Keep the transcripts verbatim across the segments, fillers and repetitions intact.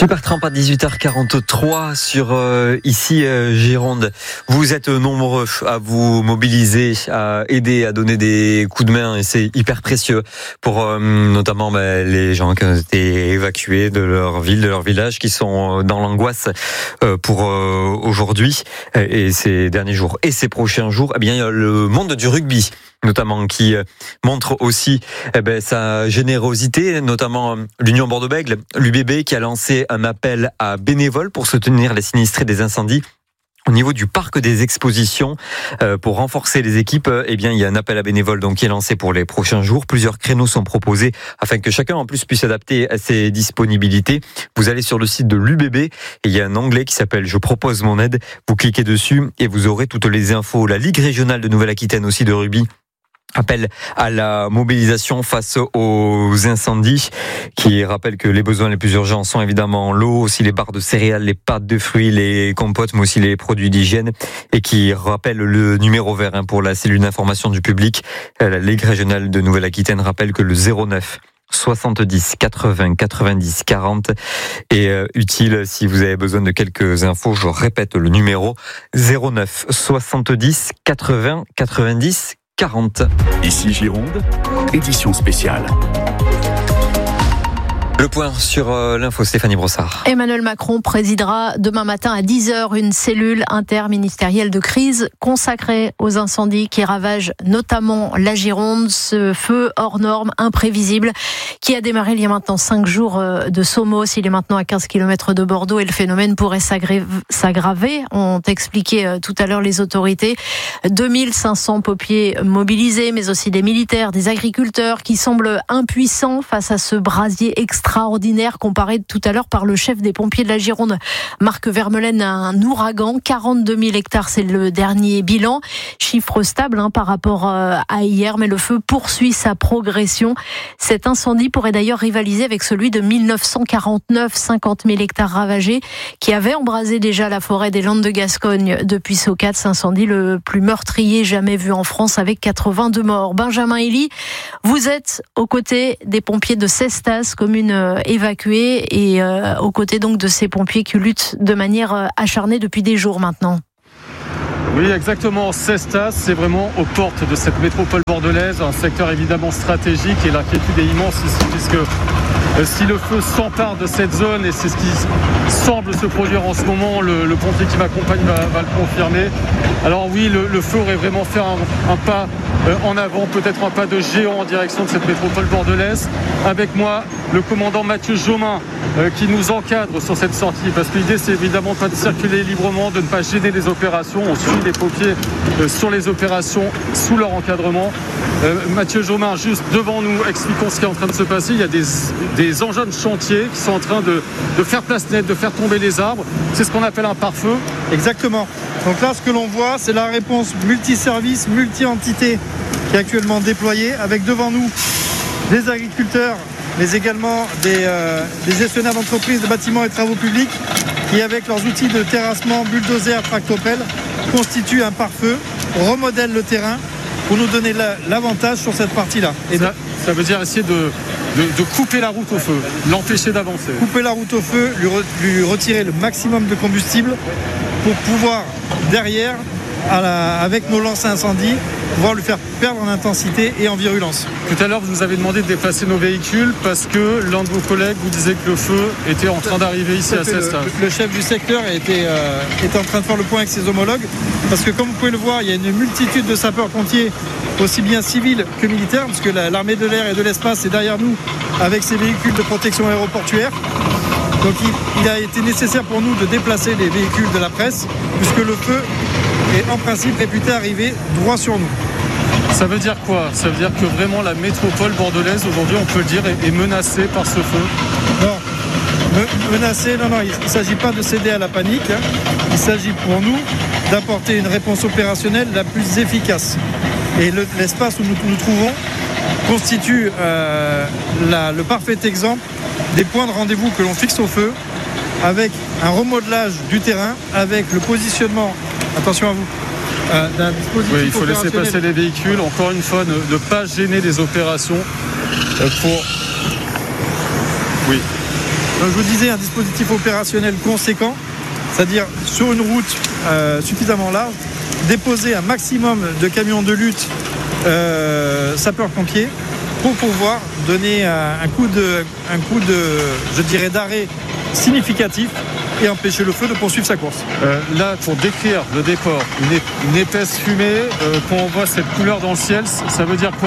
Super Tramp à dix-huit heures quarante-trois sur euh, ici euh, Gironde. Vous êtes nombreux à vous mobiliser, à aider, à donner des coups de main et c'est hyper précieux pour euh, notamment bah, les gens qui ont été évacués de leur ville, de leur village, qui sont dans l'angoisse euh, pour euh, aujourd'hui et ces derniers jours et ces prochains jours. Eh bien, il y a le monde du rugby notamment qui montre aussi eh ben, sa générosité, notamment l'Union Bordeaux-Bègles, l'U B B qui a lancé un appel à bénévoles pour soutenir les sinistrés des incendies. Au niveau du parc des expositions, euh, pour renforcer les équipes, eh bien il y a un appel à bénévoles donc qui est lancé pour les prochains jours. Plusieurs créneaux sont proposés afin que chacun en plus puisse s'adapter à ses disponibilités. Vous allez sur le site de l'U B B et il y a un onglet qui s'appelle Je propose mon aide. Vous cliquez dessus et vous aurez toutes les infos. La Ligue régionale de Nouvelle-Aquitaine aussi de rugby appel à la mobilisation face aux incendies, qui rappelle que les besoins les plus urgents sont évidemment l'eau, aussi les barres de céréales, les pâtes de fruits, les compotes, mais aussi les produits d'hygiène, et qui rappelle le numéro vert pour la cellule d'information du public. La Ligue régionale de Nouvelle-Aquitaine rappelle que le zéro neuf soixante-dix quatre-vingts quatre-vingt-dix quarante est utile si vous avez besoin de quelques infos. Je répète le numéro zéro neuf soixante-dix quatre-vingts quatre-vingt-dix quarante. Ici Gironde, édition spéciale. Le point sur euh, l'info, Stéphanie Brossard. Emmanuel Macron présidera demain matin à dix heures une cellule interministérielle de crise consacrée aux incendies qui ravagent notamment la Gironde. Ce feu hors norme, imprévisible, qui a démarré il y a maintenant cinq jours de Somos. Il est maintenant à quinze kilomètres de Bordeaux et le phénomène pourrait s'aggraver, ont expliqué tout à l'heure les autorités. deux mille cinq cents pompiers mobilisés, mais aussi des militaires, des agriculteurs qui semblent impuissants face à ce brasier extraordinaire. extraordinaire comparé tout à l'heure par le chef des pompiers de la Gironde, Marc Vermeulen, à un ouragan. quarante-deux mille hectares, c'est le dernier bilan. Chiffre stable hein, par rapport à hier, mais le feu poursuit sa progression. Cet incendie pourrait d'ailleurs rivaliser avec celui de mille neuf cent quarante-neuf, cinquante mille hectares ravagés, qui avait embrasé déjà la forêt des Landes de Gascogne depuis Saucats, incendie le plus meurtrier jamais vu en France avec quatre-vingt-deux morts. Benjamin Elie, vous êtes aux côtés des pompiers de Cestas, commune évacués et euh, aux côtés donc de ces pompiers qui luttent de manière euh, acharnée depuis des jours maintenant. Oui, exactement. Cestas, c'est vraiment aux portes de cette métropole bordelaise, un secteur évidemment stratégique et l'inquiétude est immense ici puisque euh, si le feu s'empare de cette zone, et c'est ce qui semble se produire en ce moment, le, le pompier qui m'accompagne va, va le confirmer. Alors oui, le, le feu aurait vraiment fait un, un pas euh, en avant, peut-être un pas de géant en direction de cette métropole bordelaise. Avec moi, le commandant Mathieu Jomin euh, qui nous encadre sur cette sortie, parce que l'idée c'est évidemment pas de circuler librement, de ne pas gêner les opérations. On suit les pompiers euh, sur les opérations sous leur encadrement. Euh, Mathieu Jomin, juste devant nous, expliquons ce qui est en train de se passer. Il y a des, des engins de chantier qui sont en train de, de faire place nette, de faire tomber les arbres. C'est ce qu'on appelle un pare-feu. Exactement. Donc là, ce que l'on voit, c'est la réponse multiservice, multi-entité qui est actuellement déployée, avec devant nous des agriculteurs, mais également des, euh, des gestionnaires d'entreprises de bâtiments et travaux publics qui, avec leurs outils de terrassement, bulldozer, tractopelle, constituent un pare-feu, remodèlent le terrain pour nous donner la, l'avantage sur cette partie-là. Et ça, ça veut dire essayer de, de, de couper la route au feu, l'empêcher d'avancer. Couper la route au feu, lui, re, lui retirer le maximum de combustible pour pouvoir, derrière, à la, avec nos lances à incendie, pouvoir lui faire perdre en intensité et en virulence. Tout à l'heure, vous nous avez demandé de déplacer nos véhicules parce que l'un de vos collègues vous disait que le feu était en train d'arriver ici à Cestas. Le, le chef du secteur était, euh, était en train de faire le point avec ses homologues parce que, comme vous pouvez le voir, il y a une multitude de sapeurs-pompiers, aussi bien civils que militaires, parce que la, l'armée de l'air et de l'espace est derrière nous avec ses véhicules de protection aéroportuaire. Donc il, il a été nécessaire pour nous de déplacer les véhicules de la presse puisque le feu est en principe réputé arriver droit sur nous. Ça veut dire quoi? Ça veut dire que vraiment la métropole bordelaise aujourd'hui, on peut le dire, est menacée par ce feu? Non, Me, menacée, non, non, il ne s'agit pas de céder à la panique. Hein. Il s'agit pour nous d'apporter une réponse opérationnelle la plus efficace. Et le, l'espace où nous nous trouvons constitue euh, la, le parfait exemple des points de rendez-vous que l'on fixe au feu, avec un remodelage du terrain, avec le positionnement, attention à vous, euh, d'un dispositif. Oui, il faut laisser passer les véhicules, encore une fois, ne, ne pas gêner les opérations euh, pour... Oui. Donc je vous disais, un dispositif opérationnel conséquent, c'est-à-dire sur une route euh, suffisamment large, déposer un maximum de camions de lutte euh, sapeurs-pompiers pour pouvoir donner un, un coup de, un coup de, je dirais, d'arrêt significatif et empêcher le feu de poursuivre sa course. Euh, là, pour décrire le déport, une, é- une épaisse fumée, euh, quand on voit cette couleur dans le ciel, ça veut dire quoi ?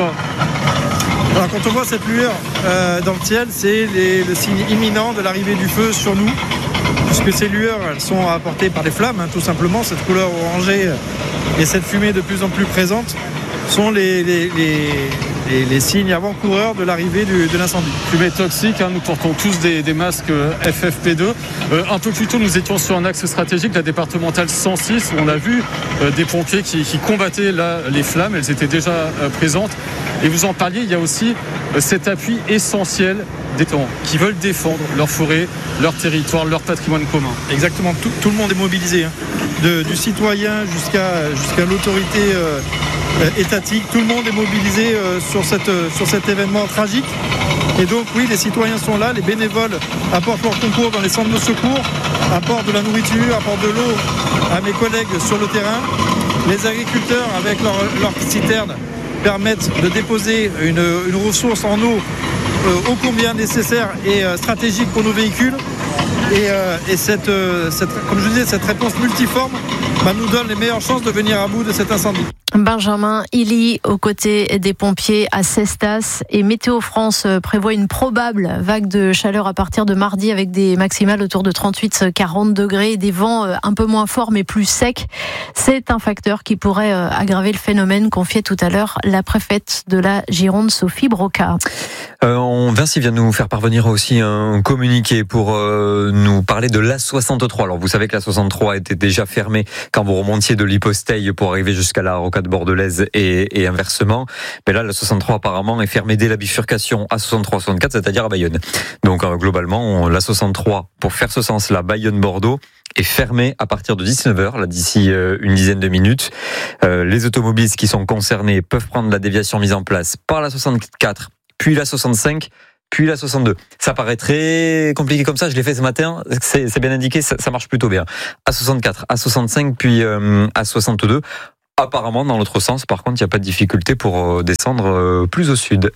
Alors quand on voit cette lueur euh, dans le ciel, c'est les, le signe imminent de l'arrivée du feu sur nous, puisque ces lueurs, elles sont apportées par des flammes, hein, tout simplement. Cette couleur orangée et cette fumée de plus en plus présente sont les, les, les, les, les signes avant-coureurs de l'arrivée du, de l'incendie. Fumée toxique, hein, nous portons tous des, des masques F F P deux. Euh, un peu plus tôt, nous étions sur un axe stratégique, la départementale cent six, où on a vu euh, des pompiers qui, qui combattaient là, les flammes, elles étaient déjà euh, présentes. Et vous en parliez, il y a aussi euh, cet appui essentiel des temps qui veulent défendre leur forêt, leur territoire, leur patrimoine commun. Exactement, tout, tout le monde est mobilisé, hein. De, du citoyen jusqu'à, jusqu'à l'autorité euh, étatique, tout le monde est mobilisé euh, sur, cette, sur cet événement tragique. Et donc oui, les citoyens sont là, les bénévoles apportent leur concours dans les centres de secours, apportent de la nourriture, apportent de l'eau à mes collègues sur le terrain. Les agriculteurs avec leurs leur citernes permettent de déposer une, une ressource en eau euh, ô combien nécessaire et euh, stratégique pour nos véhicules. Et, euh, et cette, euh, cette, comme je disais, cette réponse multiforme bah, nous donne les meilleures chances de venir à bout de cet incendie. Benjamin Illy aux côtés des pompiers à Cestas, et Météo France prévoit une probable vague de chaleur à partir de mardi avec des maximales autour de trente-huit à quarante degrés et des vents un peu moins forts mais plus secs. C'est un facteur qui pourrait aggraver le phénomène, confiait tout à l'heure la préfète de la Gironde, Sophie Broca. Euh, Vinci vient de nous faire parvenir aussi un communiqué pour euh, nous parler de l'A soixante-trois. Alors vous savez que l'A soixante-trois était déjà fermée quand vous remontiez de l'Hyposteille pour arriver jusqu'à la rocade bordelaise et, et inversement. Mais là, l'A soixante-trois apparemment est fermée dès la bifurcation A soixante-trois soixante-quatre, c'est-à-dire à Bayonne. Donc euh, globalement, l'A soixante-trois, pour faire ce sens-là, Bayonne-Bordeaux, est fermée à partir de dix-neuf heures, là d'ici euh, une dizaine de minutes. Euh, les automobilistes qui sont concernés peuvent prendre la déviation mise en place par la soixante-quatre, puis la soixante-cinq, puis la soixante-deux. Ça paraît très compliqué comme ça, je l'ai fait ce matin, c'est, c'est bien indiqué, ça, ça marche plutôt bien. A soixante-quatre, A soixante-cinq, puis euh, A soixante-deux. Apparemment, dans l'autre sens, par contre, il n'y a pas de difficulté pour euh, descendre euh, plus au sud.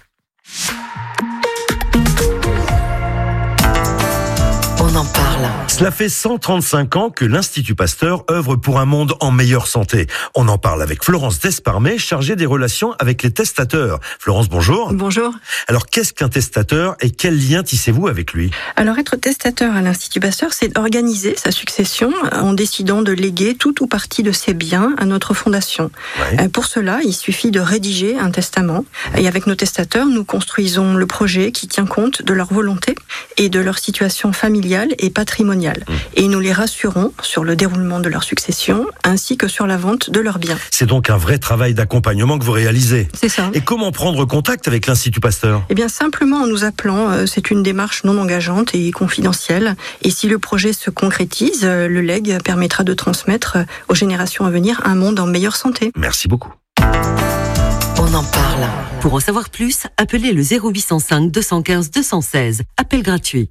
On en parle. Cela fait cent trente-cinq ans que l'Institut Pasteur œuvre pour un monde en meilleure santé. On en parle avec Florence Desparmet, chargée des relations avec les testateurs. Florence, bonjour. Bonjour. Alors, qu'est-ce qu'un testateur et quel lien tissez-vous avec lui ? Alors, être testateur à l'Institut Pasteur, c'est organiser sa succession en décidant de léguer tout ou partie de ses biens à notre fondation. Ouais. Pour cela, il suffit de rédiger un testament. Et avec nos testateurs, nous construisons le projet qui tient compte de leur volonté et de leur situation familiale et patrimoniale. Et nous les rassurons sur le déroulement de leur succession ainsi que sur la vente de leurs biens. C'est donc un vrai travail d'accompagnement que vous réalisez. C'est ça. Et comment prendre contact avec l'Institut Pasteur ? Eh bien, simplement en nous appelant. C'est une démarche non engageante et confidentielle. Et si le projet se concrétise, le legs permettra de transmettre aux générations à venir un monde en meilleure santé. Merci beaucoup. On en parle. Pour en savoir plus, appelez le zéro huit cent cinq deux cent quinze deux cent seize. Appel gratuit.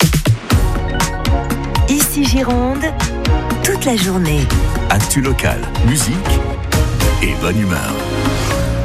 Ici Gironde, toute la journée. Actu local, musique et bonne humeur.